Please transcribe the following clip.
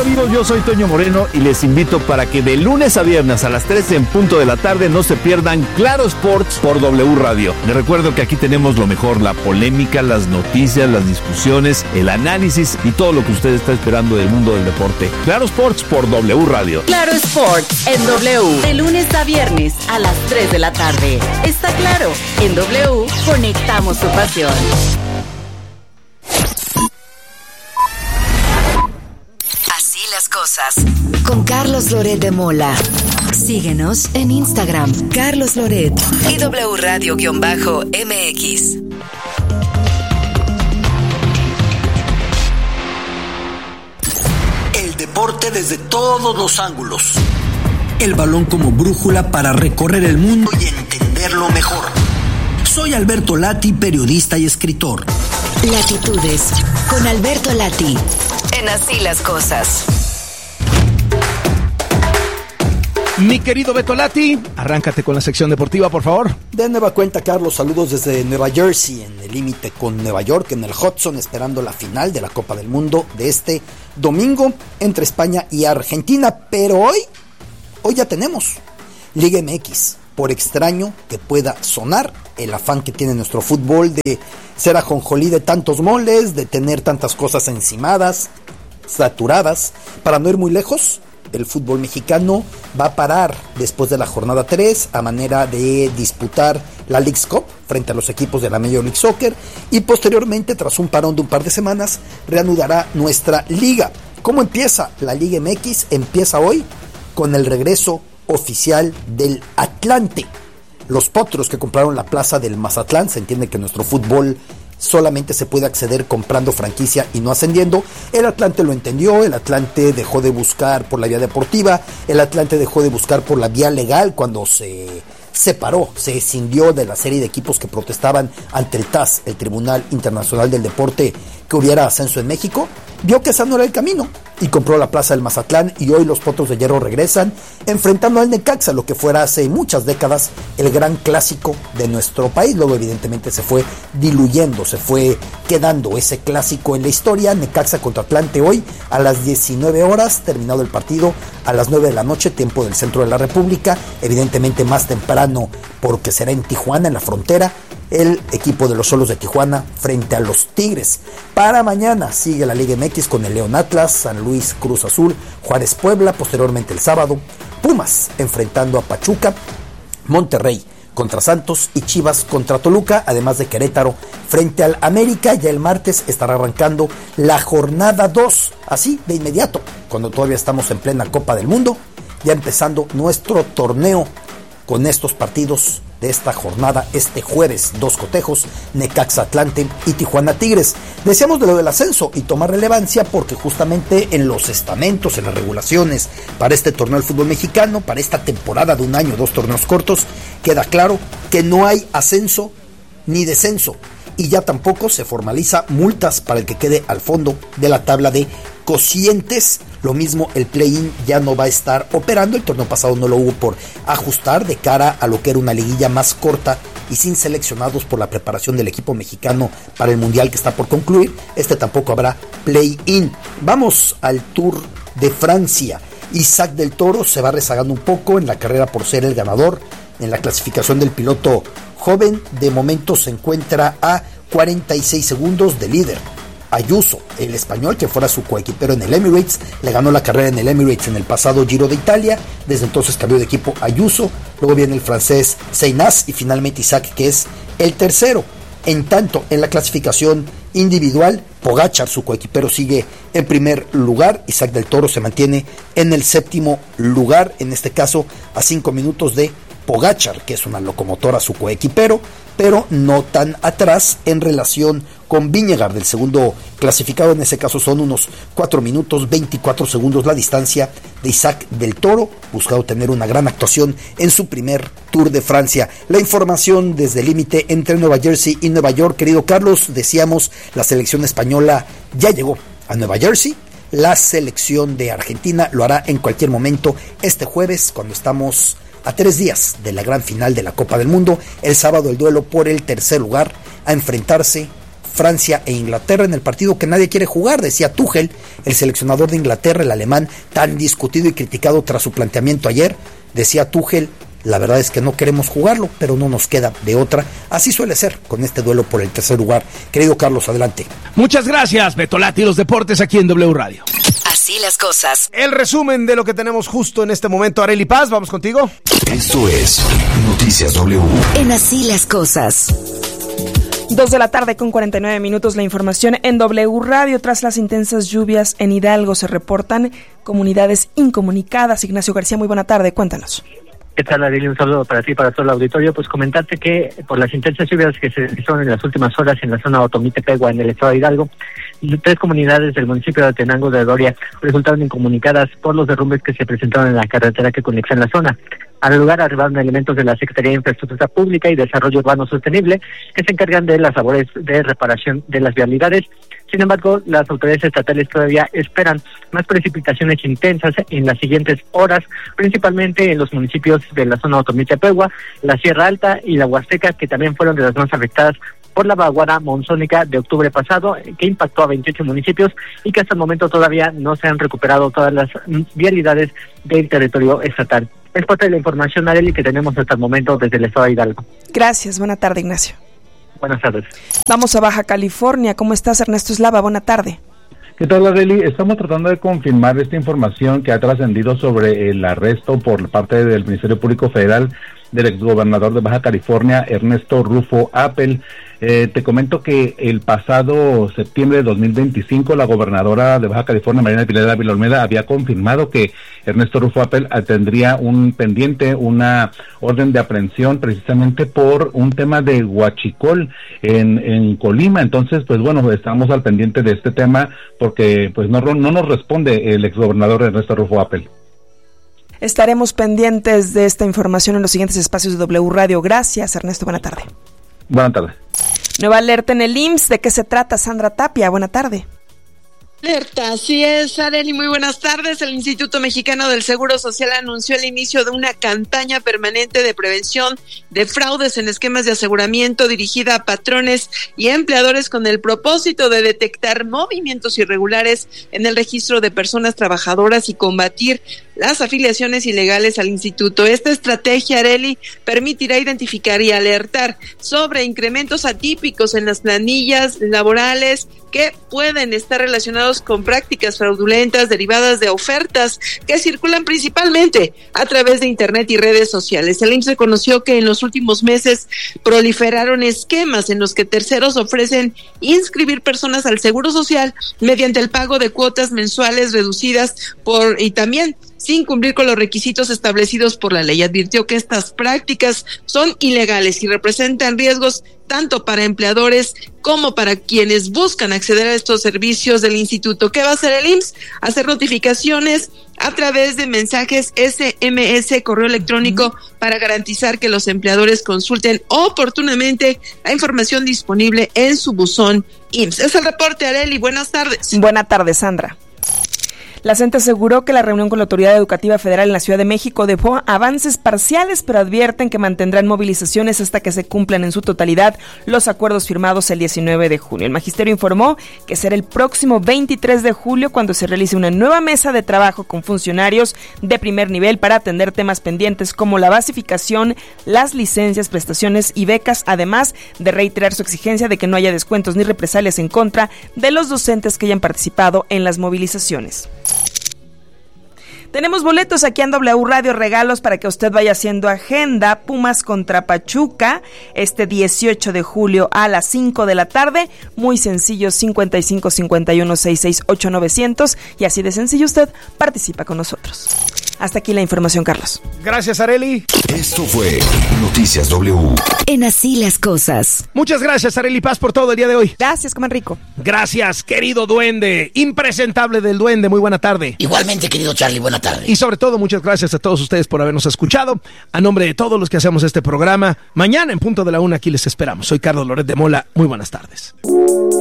amigos? Yo soy Toño Moreno y les invito para que de lunes a viernes a las 13 en punto de la tarde no se pierdan Claro Sports por W Radio. Les recuerdo que aquí tenemos lo mejor, la polémica, las noticias, las discusiones, el análisis y todo lo que usted está esperando del mundo del deporte. Claro Sports por W Radio. Claro Sports en W, de lunes a viernes a las 3 de la tarde. Está claro, en W conectamos tu pasión. Las cosas con Carlos Loret de Mola. Síguenos en Instagram, Carlos Loret y W Radio-MX. El deporte desde todos los ángulos. El balón como brújula para recorrer el mundo y entenderlo mejor. Soy Alberto Lati, periodista y escritor. Latitudes con Alberto Lati. En Así las Cosas. Mi querido Beto Lati, arráncate con la sección deportiva, por favor. De nueva cuenta, Carlos, saludos desde Nueva Jersey, en el límite con Nueva York, en el Hudson, esperando la final de la Copa del Mundo de este domingo entre España y Argentina. Pero hoy ya tenemos Liga MX. Por extraño que pueda sonar, el afán que tiene nuestro fútbol de ser ajonjolí de tantos moles, de tener tantas cosas encimadas, saturadas, para no ir muy lejos, el fútbol mexicano va a parar después de la jornada 3 a manera de disputar la Leagues Cup frente a los equipos de la Major League Soccer y posteriormente, tras un parón de un par de semanas, reanudará nuestra liga. ¿Cómo empieza la Liga MX? Empieza hoy con el regreso oficial del Atlante. Los potros que compraron la plaza del Mazatlán, se entiende que nuestro fútbol solamente se puede acceder comprando franquicia y no ascendiendo. El Atlante lo entendió, el Atlante dejó de buscar por la vía deportiva, el Atlante dejó de buscar por la vía legal cuando se separó, se escindió de la serie de equipos que protestaban ante el TAS, el Tribunal Internacional del Deporte, que hubiera ascenso en México. Vio que ese no era el camino y compró la plaza del Mazatlán, y hoy los Potros de Hierro regresan enfrentando al Necaxa, lo que fuera hace muchas décadas el gran clásico de nuestro país. Luego evidentemente se fue diluyendo, se fue quedando ese clásico en la historia. Necaxa contra Atlante hoy a las 19 horas, terminado el partido a las 9 de la noche, tiempo del centro de la República, evidentemente más temprano porque será en Tijuana, en la frontera, el equipo de los Xolos de Tijuana frente a los Tigres. Para mañana sigue la Liga MX con el León Atlas, San Luis Cruz Azul, Juárez Puebla, posteriormente el sábado Pumas enfrentando a Pachuca, Monterrey contra Santos y Chivas contra Toluca, además de Querétaro frente al América. Ya el martes estará arrancando la jornada 2, así de inmediato, cuando todavía estamos en plena Copa del Mundo, ya empezando nuestro torneo con estos partidos de esta jornada. Este jueves, 2 cotejos, Necaxa Atlante y Tijuana Tigres. Decíamos de lo del ascenso y toma relevancia porque justamente en los estamentos, en las regulaciones para este torneo del fútbol mexicano, para esta temporada de un año, 2 torneos cortos, queda claro que no hay ascenso ni descenso, y ya tampoco se formaliza multas para el que quede al fondo de la tabla de cocientes. Lo mismo, el play-in ya no va a estar operando. El torneo pasado no lo hubo por ajustar de cara a lo que era una liguilla más corta y sin seleccionados por la preparación del equipo mexicano para el mundial que está por concluir. Este tampoco habrá play-in. Vamos al Tour de Francia. Isaac del Toro se va rezagando un poco en la carrera por ser el ganador en la clasificación del piloto joven. De momento se encuentra a 46 segundos de líder. Ayuso, el español que fuera su coequipero en el Emirates, le ganó la carrera en el Emirates en el pasado Giro de Italia. Desde entonces cambió de equipo Ayuso. Luego viene el francés Seinaz y finalmente Isaac, que es el tercero. En tanto, en la clasificación individual, Pogačar, su coequipero, sigue en primer lugar. Isaac del Toro se mantiene en el séptimo lugar, en este caso a 5 minutos de Pogačar, que es una locomotora, su coequipero, pero no tan atrás en relación con Vingegaard, del segundo clasificado. En ese caso son unos 4 minutos 24 segundos la distancia de Isaac del Toro, buscando tener una gran actuación en su primer Tour de Francia. La información desde el límite entre Nueva Jersey y Nueva York, querido Carlos. Decíamos, la selección española ya llegó a Nueva Jersey. La selección de Argentina lo hará en cualquier momento este jueves, cuando estamos a 3 días de la gran final de la Copa del Mundo. El sábado el duelo por el tercer lugar, a enfrentarse Francia e Inglaterra en el partido que nadie quiere jugar, decía Tuchel, el seleccionador de Inglaterra, el alemán, tan discutido y criticado tras su planteamiento ayer. Decía Tuchel, la verdad es que no queremos jugarlo, pero no nos queda de otra. Así suele ser con este duelo por el tercer lugar. Querido Carlos, adelante. Muchas gracias, Beto Lati, los deportes aquí en W Radio. Así las cosas. El resumen de lo que tenemos justo en este momento. Arely Paz, vamos contigo. Esto es Noticias W. En Así las cosas. 2:49 p.m. La información en W Radio. Tras las intensas lluvias en Hidalgo se reportan comunidades incomunicadas. Ignacio García, muy buena tarde, cuéntanos. ¿Qué tal, Arely? Un saludo para ti y para todo el auditorio. Pues comentarte que por las intensas lluvias que se registraron en las últimas horas en la zona de Otomí-Tepehua, en el estado de Hidalgo, 3 comunidades del municipio de Tenango de Doria resultaron incomunicadas por los derrumbes que se presentaron en la carretera que conecta en la zona. Al lugar arribaron elementos de la Secretaría de Infraestructura Pública y Desarrollo Urbano Sostenible que se encargan de las labores de reparación de las vialidades. Sin embargo, las autoridades estatales todavía esperan más precipitaciones intensas en las siguientes horas, principalmente en los municipios de la zona de Otomí-Tepehua, la Sierra Alta y la Huasteca, que también fueron de las más afectadas por la vaguada monzónica de octubre pasado, que impactó a 28 municipios y que hasta el momento todavía no se han recuperado todas las vialidades del territorio estatal. Es parte de la información, Arely, que tenemos hasta el momento desde el estado de Hidalgo. Gracias, buena tarde, Ignacio. Buenas tardes. Vamos a Baja California. ¿Cómo estás, Ernesto Eslava? Buena tarde. ¿Qué tal, Arely? Estamos tratando de confirmar esta información que ha trascendido sobre el arresto por parte del Ministerio Público Federal del exgobernador de Baja California, Ernesto Rufo Appel. Te comento que el pasado septiembre de 2025, la gobernadora de Baja California, Mariana Pilar Ávila Olmeda, había confirmado que Ernesto Rufo Appel tendría un pendiente, una orden de aprehensión precisamente por un tema de huachicol en Colima. Entonces, pues bueno, estamos al pendiente de este tema porque pues no nos responde el exgobernador Ernesto Rufo Appel. Estaremos pendientes de esta información en los siguientes espacios de W Radio. Gracias, Ernesto. Buena tarde. Buena tarde. Nueva alerta en el IMSS. ¿De qué se trata, Sandra Tapia? Buena tarde. Alerta, así es, Arely, muy buenas tardes. El Instituto Mexicano del Seguro Social anunció el inicio de una campaña permanente de prevención de fraudes en esquemas de aseguramiento dirigida a patrones y empleadores con el propósito de detectar movimientos irregulares en el registro de personas trabajadoras y combatir las afiliaciones ilegales al instituto. Esta estrategia, Arely, permitirá identificar y alertar sobre incrementos atípicos en las planillas laborales que pueden estar relacionados con prácticas fraudulentas derivadas de ofertas que circulan principalmente a través de Internet y redes sociales. El IMSS reconoció que en los últimos meses proliferaron esquemas en los que terceros ofrecen inscribir personas al Seguro Social mediante el pago de cuotas mensuales reducidas y también sin cumplir con los requisitos establecidos por la ley. Advirtió que estas prácticas son ilegales y representan riesgos tanto para empleadores como para quienes buscan acceder a estos servicios del instituto. ¿Qué va a hacer el IMSS? Hacer notificaciones a través de mensajes SMS, correo electrónico, para garantizar que los empleadores consulten oportunamente la información disponible en su buzón IMSS. Es el reporte, Arely. Buenas tardes. Buenas tardes, Sandra. La CENTE aseguró que la reunión con la Autoridad Educativa Federal en la Ciudad de México dejó avances parciales, pero advierten que mantendrán movilizaciones hasta que se cumplan en su totalidad los acuerdos firmados el 19 de junio. El magisterio informó que será el próximo 23 de julio cuando se realice una nueva mesa de trabajo con funcionarios de primer nivel para atender temas pendientes como la basificación, las licencias, prestaciones y becas, además de reiterar su exigencia de que no haya descuentos ni represalias en contra de los docentes que hayan participado en las movilizaciones. Tenemos boletos aquí en W Radio, regalos para que usted vaya haciendo agenda. Pumas contra Pachuca, este 18 de julio a las 5 de la tarde. Muy sencillo, 55 51 66 8900. Y así de sencillo usted participa con nosotros. Hasta aquí la información, Carlos. Gracias, Arely. Esto fue Noticias W. En Así las cosas. Muchas gracias, Arely Paz, por todo el día de hoy. Gracias, coman rico. Gracias, querido duende, impresentable del duende, muy buena tarde. Igualmente, querido Charlie, buena tarde. Y sobre todo, muchas gracias a todos ustedes por habernos escuchado. A nombre de todos los que hacemos este programa, mañana en punto de la 1 aquí les esperamos. Soy Carlos Loret de Mola, muy buenas tardes.